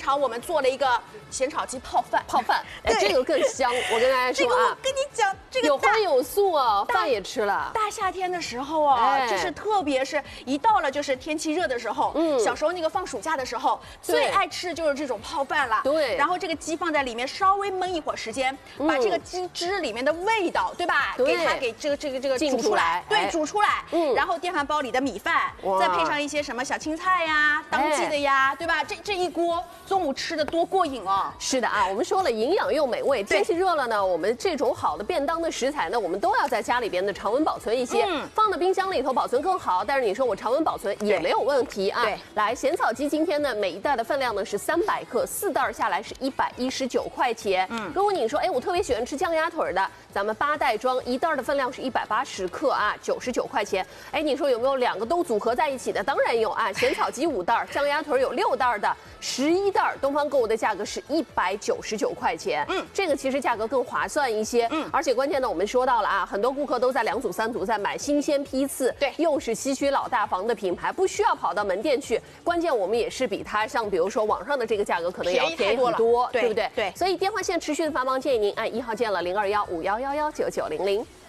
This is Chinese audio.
好我们做了一个咸炒鸡泡饭， 哎，这个更香。我跟大家说啊， 我跟你讲，这个有荤有素啊，饭也吃了。 大夏天的时候啊，就是特别是一到了就是天气热的时候，小时候那个放暑假的时候，最爱吃的就是这种泡饭了。 对， 然后这个鸡放在里面稍微焖一会儿时间，把这个鸡汁里面的味道，对吧？给这个煮出来，对，煮出来。然后电饭煲里的米饭，再配上一些什么小青菜呀、当季的呀，对吧？这一锅中午吃的多过瘾哦。 是的啊，我们说了营养又美味，天气热了呢，我们这种好的便当的食材呢，我们都要在家里边的常温保存一些，放到冰箱里头保存更好。但是你说我常温保存也没有问题啊。对，来咸草鸡今天呢，每一袋的分量呢是300克，4袋下来是119块钱。如果你说，哎，我特别喜欢吃酱鸭腿的，咱们8袋装，1袋的分量是180克啊，99块钱。哎，你说有没有2个都组合在一起的？当然有啊，咸草鸡5袋，酱鸭腿有6袋的，11袋，东方购物的价格是199块钱。这个其实价格更划算一些。而且关键呢，我们说到了啊，很多顾客都在2组3组在买新鲜批次，对，又是西区老大房的品牌，不需要跑到门店去。关键我们也是比它像比如说网上的这个价格可能也要便宜很多，对不对？对。所以电话线持续的繁忙，建议您按1号键了，0215111990。